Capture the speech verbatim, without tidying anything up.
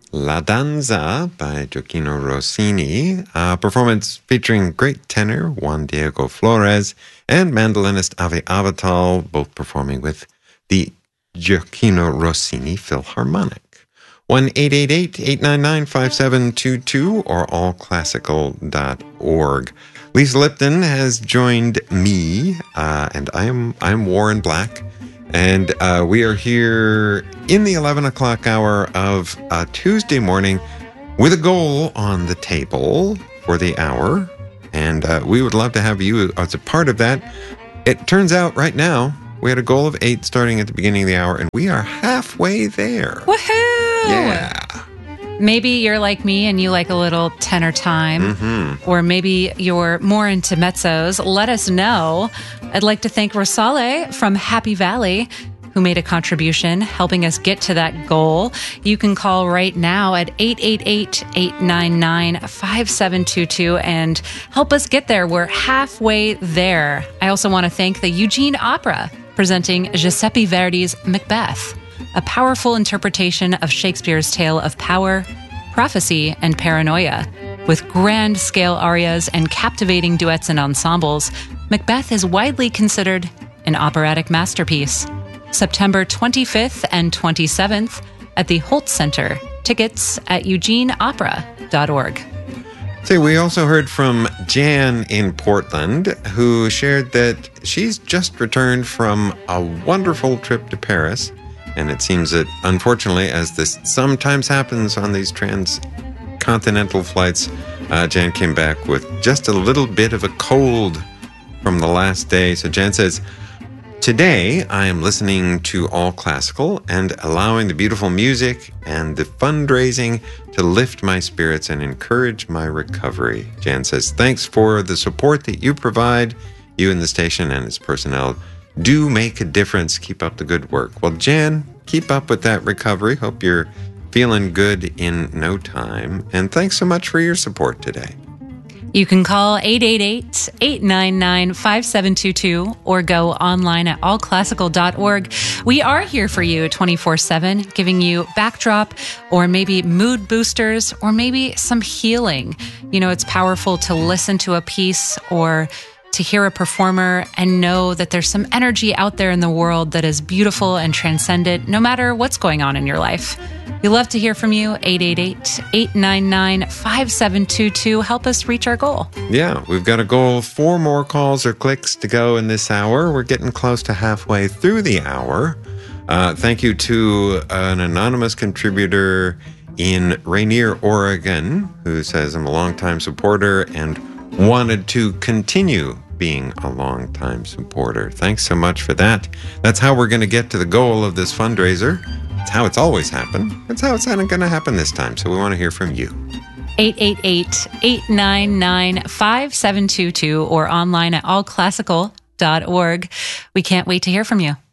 La Danza by Gioacchino Rossini, a performance featuring great tenor Juan Diego Flores and mandolinist Avi Avital, both performing with the Gioacchino Rossini Philharmonic. one eight eight eight, eight nine nine, five seven two two or all classical dot org. Lisa Lipton has joined me, uh, and I am I'm Warren Black. And uh, we are here in the eleven o'clock hour of uh, Tuesday morning with a goal on the table for the hour. And uh, we would love to have you as a part of that. It turns out right now we had a goal of eight starting at the beginning of the hour, and we are halfway there. Woohoo! Yeah. Maybe you're like me and you like a little tenor time, Mm-hmm. or maybe you're more into mezzos. Let us know. I'd like to thank Rosale from Happy Valley, who made a contribution helping us get to that goal. You can call right now at eight eight eight, eight nine nine, five seven two two and help us get there. We're halfway there. I also want to thank the Eugene Opera presenting Giuseppe Verdi's Macbeth, a powerful interpretation of Shakespeare's tale of power, prophecy, and paranoia. With grand scale arias and captivating duets and ensembles, Macbeth is widely considered an operatic masterpiece. September twenty-fifth and twenty-seventh at the Holt Center. Tickets at eugene opera dot org. See, we also heard from Jan in Portland, who shared that she's just returned from a wonderful trip to Paris. And it seems that, unfortunately, as this sometimes happens on these transcontinental flights, uh, Jan came back with just a little bit of a cold from the last day. So Jan says, today I am listening to All Classical and allowing the beautiful music and the fundraising to lift my spirits and encourage my recovery. Jan says, thanks for the support that you provide. You and the station and its personnel do make a difference. Keep up the good work. Well, Jan, keep up with that recovery. Hope you're feeling good in no time. And thanks so much for your support today. You can call eight eight eight, eight nine nine, five seven two two or go online at all classical dot org. We are here for you twenty-four seven, giving you backdrop or maybe mood boosters or maybe some healing. You know, it's powerful to listen to a piece or to hear a performer and know that there's some energy out there in the world that is beautiful and transcendent, no matter what's going on in your life. We love to hear from you. eight eight eight, eight nine nine, five seven two two. Help us reach our goal. Yeah, we've got a goal. Four more calls or clicks to go in this hour. We're getting close to halfway through the hour. Uh, thank you to an anonymous contributor in Rainier, Oregon, who says, I'm a longtime supporter and wanted to continue being a long-time supporter. Thanks so much for that. That's how we're going to get to the goal of this fundraiser. It's how it's always happened. It's how it's going to happen this time. So we want to hear from you. eight eight eight, eight nine nine, five seven two two or online at all classical dot org. We can't wait to hear from you.